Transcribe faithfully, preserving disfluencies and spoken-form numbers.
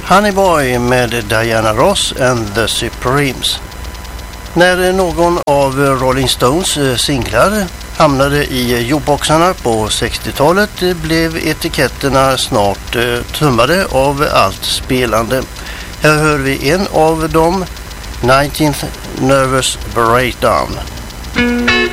Honey Boy med Diana Ross and the Supremes. När någon av Rolling Stones singlar hamnade i jukeboxarna på sextiotalet blev etiketterna snart tummade av allt spelande. Här hör vi en av dem, nineteenth Nervous Breakdown.